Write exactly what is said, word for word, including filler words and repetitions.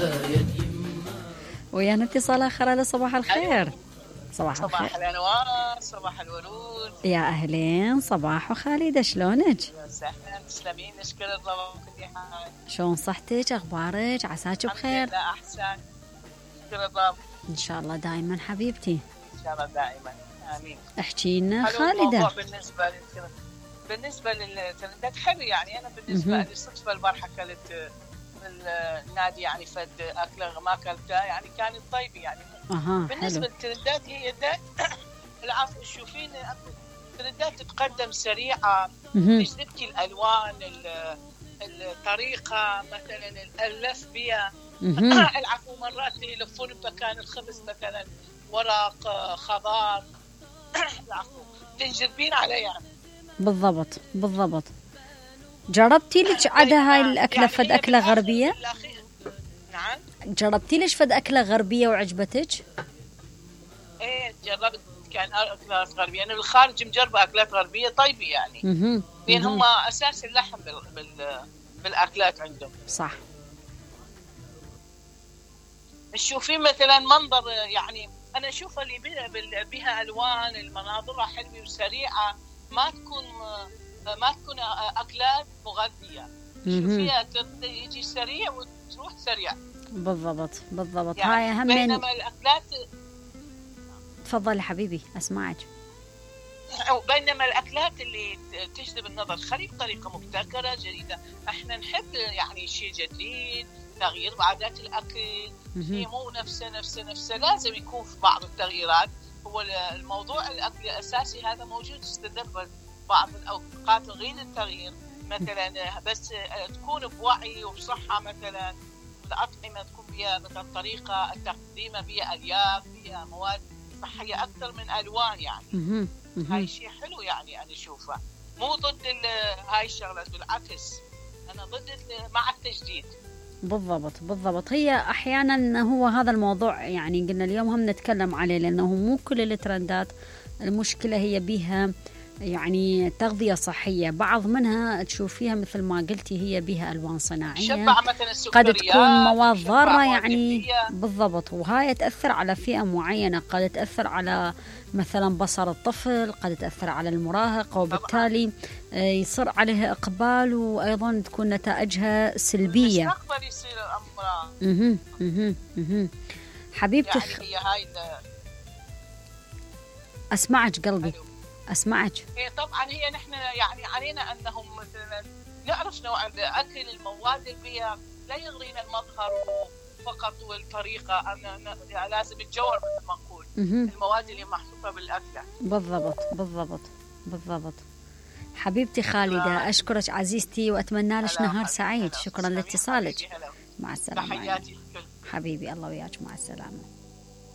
ويانا اتصال آخر. على صباح الخير. صباح, صباح الخير. الأنوار، صباح الورود. يا أهلين، صباح وخالدة، شلونك؟ سهلا، تسلمين، نشكر الله وكل حال. شلون صحتك؟ أخبارك؟ عساك بخير؟ الحمد لله أحسن، نشكر الله. إن شاء الله دائما حبيبتي، إن شاء الله دائما، آمين. احكي لنا خالدة. خالدة. بالنسبة لل بالنسبة للترندات حلو يعني. أنا بالنسبة لي صدفة البارحة أكلت بالنادي يعني فد أكلة ما أكلتها يعني كانت طيبة يعني. أها، بالنسبة حلو. للترندات هي ده العفو، تشوفين الترندات تتقدم سريعة، تجذبك الألوان، الطريقة مثلا اللف بها. العفو، مرات يلفون بمكان الخبز مثلا ورق خضار. العفو، تنجذبين عليه يعني. بالضبط بالضبط. جربتي لك عدا هاي الأكلة يعني فد أكلة غربية؟ نعم. جربتي لك فد أكلة غربية وعجبتك؟ ايه جربت، كان أكلات غربية. أنا بالخارج مجربة أكلات غربية طيبة يعني. لأن هم أساس اللحم بال... بال... بالأكلات عندهم. صح. تشوفين مثلا منظر يعني، أنا أشوف اللي بها, بها ألوان، المناظرها حلوة وسريعة، ما تكون ما تكون أكلات مغذية. شوفيها يجي سريع وتروح سريع. بالضبط بالضبط. يعني هاي أهم. بينما الأكلات، تفضلي حبيبي أسمعك. بينما الأكلات اللي تجذب النظر خلي بطريقة مبتكرة جديدة. احنا نحب يعني شيء جديد، تغيير بعادات الأكل، شيء مو نفسه نفسه نفسه، لازم يكون في بعض التغييرات. هو الموضوع الأكل الأساسي هذا موجود، استدر بعض الأوقات نغير التغيير مثلا، بس تكون بوعي وبصحة. مثلا الأطعمة تكون بها مثلا طريقة التقديم بها ألياف، بها مواد صحية أكثر من ألوان يعني. هاي شيء حلو يعني. أنا أشوفه مو ضد هاي الشغلات، بالعكس أنا ضد مع التجديد. بالضبط بالضبط. هي أحيانا هو هذا الموضوع يعني قلنا اليوم هم نتكلم عليه، لأنه مو كل الترندات المشكلة هي بها يعني تغذية صحية. بعض منها تشوفيها مثل ما قلتي هي بها ألوان صناعية، قد تكون مواد ضارة يعني. بالضبط. وهاي تأثر على فئة معينة، قد تأثر على مثلا بصر الطفل، قد تأثر على المراهق، وبالتالي يصير عليها إقبال، وأيضا تكون نتائجها سلبية. مستقبل يصير الأمراض. اها اها اها حبيبتي. يعني هي هاي أسمعك قلبي. حلو. أسمعك. هي طبعا هي نحن يعني علينا أنهم مثلا نعرف نوع الأكل، المواد اللي فيها لا يغرينا المظهر فقط والطريقة، أنا لازم الجوهر مثل ما نقول، المواد اللي محطوطة بالأكلة. بالضبط بالضبط بالضبط. حبيبتي خالدة، أشكرك عزيزتي وأتمنى لك نهار سعيد. شكرا لاتصالك. مع السلامة. تحياتي. حبيبي الله وياك، مع السلامة.